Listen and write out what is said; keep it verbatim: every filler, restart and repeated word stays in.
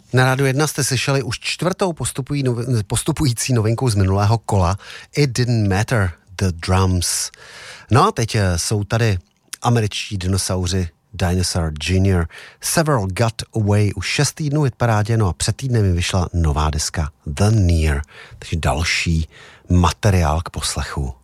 Na Rádiu jedna jste slyšeli už čtvrtou postupují novi, postupující novinku z minulého kola It Didn't Matter, The Drums. No a teď jsou tady američtí dinosauři Dinosaur junior Several Got Away už šest týdnů hitparádě, no a před týdnem mi vyšla nová deska The Near, takže další materiál k poslechu.